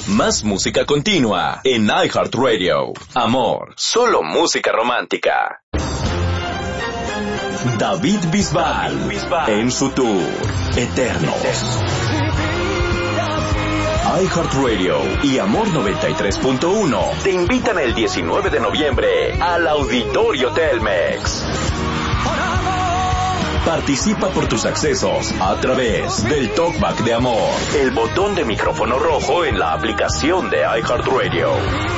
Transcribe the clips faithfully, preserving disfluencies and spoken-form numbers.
Más música continua en iHeartRadio. Amor, solo música romántica. David Bisbal, David Bisbal en su tour Eternos. iHeartRadio y Amor noventa y tres punto uno te invitan el diecinueve de noviembre al Auditorio Telmex. Participa por tus accesos a través del Talkback de Amor, el botón de micrófono rojo en la aplicación de iHeartRadio.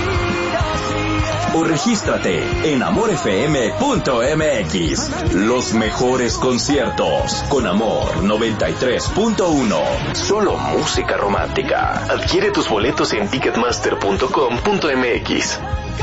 O regístrate en amor f m punto m x. Los mejores conciertos con Amor noventa y tres punto uno. Solo música romántica. Adquiere tus boletos en ticketmaster punto com punto m x.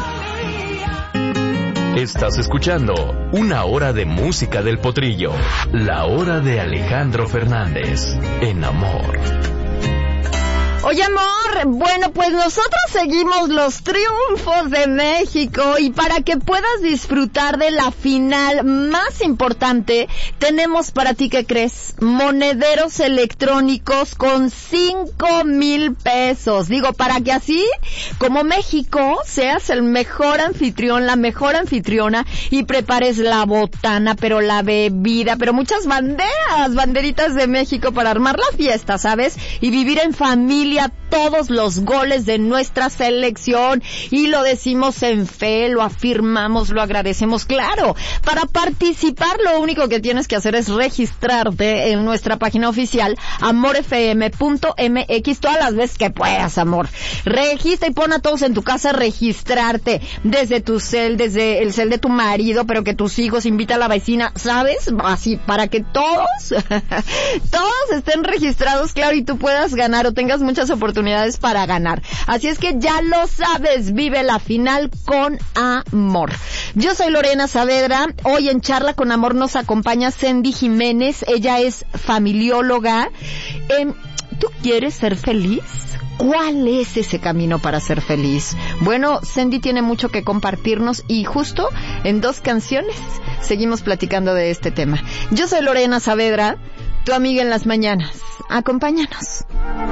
Estás escuchando Una Hora de Música del Potrillo, la hora de Alejandro Fernández, en Amor. Oye, amor, bueno, pues nosotros seguimos los triunfos de México y para que puedas disfrutar de la final más importante, tenemos para ti, ¿qué crees? Monederos electrónicos con cinco mil pesos. Digo, para que así, como México, seas el mejor anfitrión, la mejor anfitriona y prepares la botana, pero la bebida, pero muchas banderas, banderitas de México para armar la fiesta, ¿sabes? Y vivir en familia todos los goles de nuestra selección, y lo decimos en fe, lo afirmamos, lo agradecemos. Claro, para participar lo único que tienes que hacer es registrarte en nuestra página oficial amor f m punto m x todas las veces que puedas, amor. Registra y pon a todos en tu casa registrarte, desde tu cel, desde el cel de tu marido, pero que tus hijos, invita a la vecina, ¿sabes? Así, para que todos todos estén registrados, claro, y tú puedas ganar o tengas muchas oportunidades para ganar. Así es que ya lo sabes, vive la final con amor. Yo soy Lorena Saavedra. Hoy en Charla con Amor nos acompaña Sandy Jiménez. Ella es familióloga. Eh, ¿Tú quieres ser feliz? ¿Cuál es ese camino para ser feliz? Bueno, Sandy tiene mucho que compartirnos y justo en dos canciones seguimos platicando de este tema. Yo soy Lorena Saavedra, tu amiga en las mañanas. Acompáñanos.